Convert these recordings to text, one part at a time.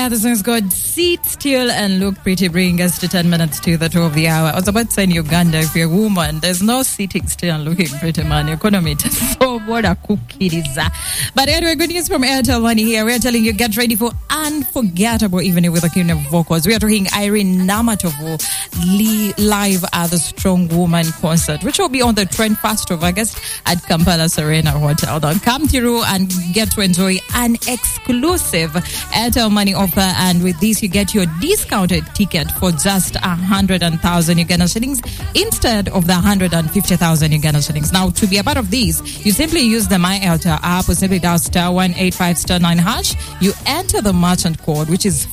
Yeah, this one's called Sit Still and Look Pretty, bringing us to 10 minutes to the top of the hour. I was about to say in Uganda, if you're a woman, there's no sitting still and looking pretty, man. Economy is so what a cookie is. But anyway, good news from Airtel Money here. We're telling you, get ready for unforgettable evening with a queen of vocals. We are talking Irene Namatovu live at the Strong Woman concert, which will be on the 21st of August at Kampala Serena Hotel. Now, come through and get to enjoy an exclusive Airtel Money offer, and with this you get your discounted ticket for just 100,000 Uganda shillings instead of the 150,000 Uganda shillings. Now, to be a part of these, you simply use the My Airtel app or simply dial *185*9#. You enter the merchant code, which is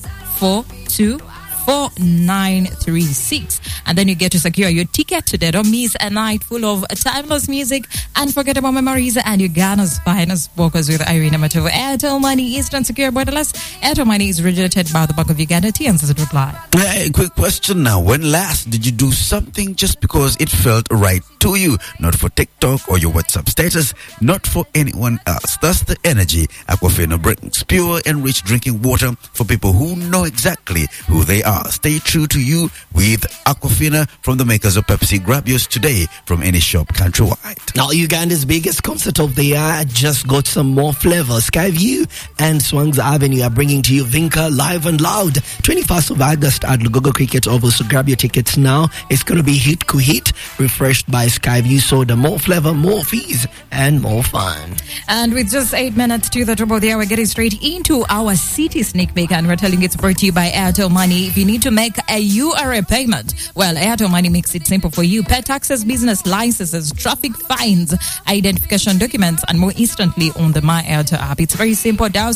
4424936, and then you get to secure your ticket today. Don't miss a night full of timeless music, unforgettable memories, and Uganda's finest vocals with Irene Namatovu. Airtel Money, Eastern Secure, Borderless. Airtel Money is regulated by the Bank of Uganda. TNC reply. Hey, quick question now. When last did you do something just because it felt right to you? Not for TikTok or your WhatsApp status, not for anyone else. That's the energy Aquafina brings. Pure and rich drinking water for people who know exactly who they are. Stay true to you with Aquafina from the makers of Pepsi. Grab yours today from any shop countrywide. Now, Uganda's biggest concert of the year just got some more flavor. Skyview and Swang's Avenue are bringing to you Vinca live and loud. 21st of August at Lugogo Cricket Oval. So grab your tickets now. It's going to be hit ku hit, refreshed by Skyview Soda. More flavor, more fees, and more fun. And with just 8 minutes to the top of the hour, getting straight into our city sneak peek, and we're telling you it's brought to you by Airtel Money. If you need to make a URA payment, well, Airtel Money makes it simple for you. Pay taxes, business licenses, traffic fines, identification documents, and more instantly on the My Airtel app. It's very simple. Dial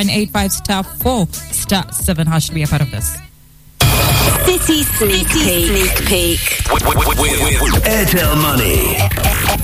*185*4*7# to be a part of this. City Sneak Peek. With Airtel Money.